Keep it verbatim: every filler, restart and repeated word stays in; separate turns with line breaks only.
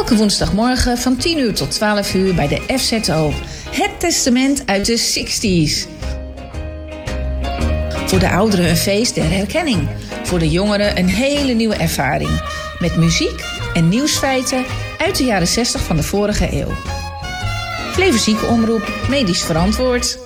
Elke woensdagmorgen van tien uur tot twaalf uur bij de F Z O. Het testament uit de zestig's. Voor de ouderen een feest der herkenning. Voor de jongeren een hele nieuwe ervaring. Met muziek en nieuwsfeiten uit de jaren zestig van de vorige eeuw. Flevoziekenomroep, medisch verantwoord.